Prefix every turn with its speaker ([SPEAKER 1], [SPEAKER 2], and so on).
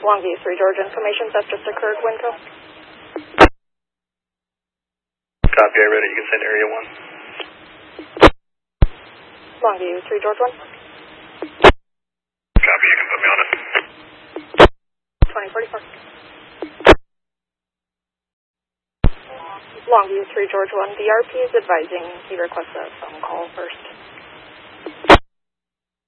[SPEAKER 1] Longview 3 Georgia, information theft just occurred, Winco.
[SPEAKER 2] Copy, I read it. You can send area 1.
[SPEAKER 1] Longview 3 George 1.
[SPEAKER 2] Copy, you can put me on it.
[SPEAKER 1] 2044. Longview 3 George 1, the RP is advising he requests a phone call first.